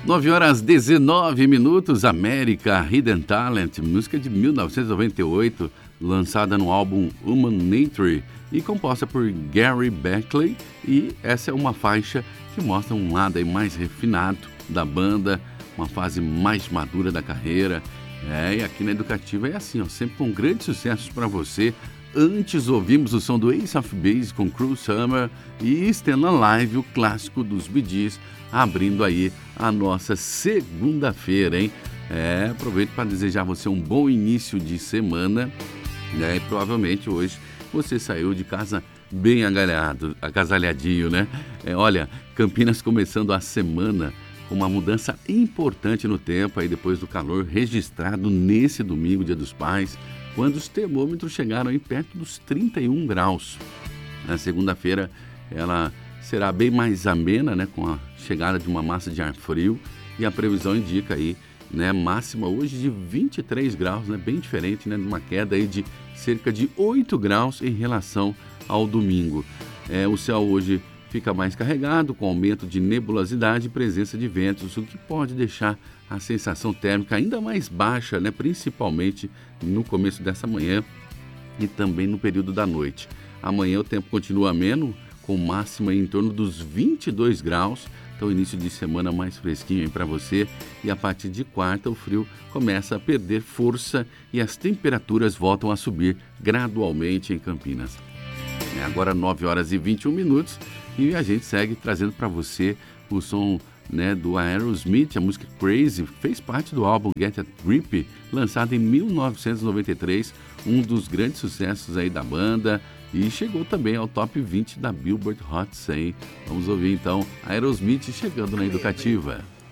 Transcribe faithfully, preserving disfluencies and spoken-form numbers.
nove horas dezenove minutos, América Hidden Talent, música de mil novecentos e noventa e oito, lançada no álbum Human Nature e composta por Gary Beckley. E essa é uma faixa que mostra um lado aí mais refinado da banda, uma fase mais madura da carreira. É, e aqui na Educativa é assim, ó, sempre com grandes sucessos para você. Antes ouvimos o som do Ace of Base com Cruel Summer e Still Alive, o clássico dos Bee Gees, abrindo aí a nossa segunda-feira, hein? É, aproveito para desejar você um bom início de semana, né? E provavelmente hoje você saiu de casa bem agalhado, agasalhadinho, né? É, olha, Campinas começando a semana com uma mudança importante no tempo, aí depois do calor registrado nesse domingo, Dia dos Pais, quando os termômetros chegaram aí perto dos trinta e um graus. Na segunda-feira ela será bem mais amena, né, com a chegada de uma massa de ar frio, e a previsão indica aí, né, máxima hoje de vinte e três graus, né, bem diferente, né, uma queda aí de cerca de oito graus em relação ao domingo. É, o céu hoje fica mais carregado, com aumento de nebulosidade e presença de ventos, o que pode deixar a sensação térmica ainda mais baixa, né? Principalmente no começo dessa manhã e também no período da noite. Amanhã o tempo continua ameno, com máxima em torno dos vinte e dois graus, então início de semana mais fresquinho para você. E a partir de quarta o frio começa a perder força e as temperaturas voltam a subir gradualmente em Campinas. É agora nove horas e vinte e um minutos. E a gente segue trazendo para você o som, né, do Aerosmith, a música Crazy, fez parte do álbum Get a Grip, lançado em mil novecentos e noventa e três, um dos grandes sucessos aí da banda, e chegou também ao top vinte da Billboard Hot cem. Vamos ouvir então Aerosmith chegando na Educativa.